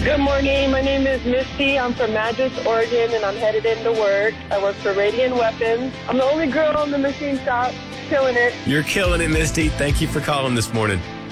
Good morning. My name is Misty. I'm from Madras, Oregon, and I'm headed into work. I work for Radiant Weapons. I'm the only girl in the machine shop, killing it. You're killing it, Misty. Thank you for calling this morning.